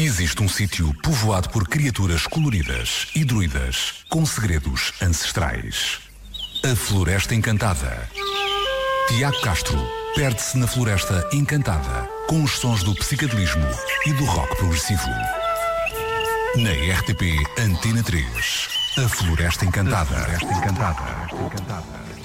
Existe um sítio povoado por criaturas coloridas e druidas com segredos ancestrais. A Floresta Encantada. Tiago Castro perde-se na Floresta Encantada com os sons do psicadelismo e do rock progressivo. Na RTP Antena 3. A Floresta Encantada. A Floresta Encantada.